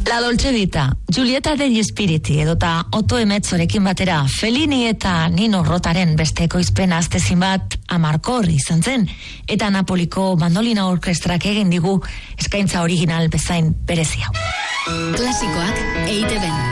La Dolce Vita, Giulietta degli Spiriti edota Otto Emetzorekin batera Fellini eta Nino Rotaren beste ekoizpen aztezin bat Amarkor izan zen, eta Napoliko mandolina orkestrak egin digu eskaintza original bezain berezi hau. Klasikoak EITB.